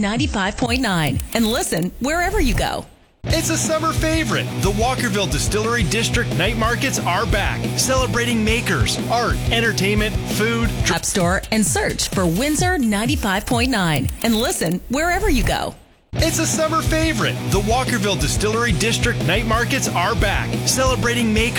95.9 and listen wherever you go. It's a summer favorite. The Walkerville Distillery District night markets are back, celebrating makers, art, entertainment, food. App Store and search for Windsor 95.9 and listen wherever you go. It's a summer favorite. The Walkerville Distillery District night markets are back, celebrating makers.